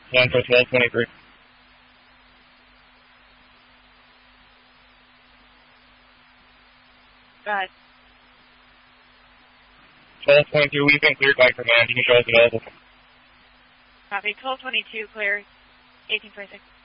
One for 1223. Go ahead. 1222, we've been cleared by command. You can show us available. Copy. 1222, clear. 1826.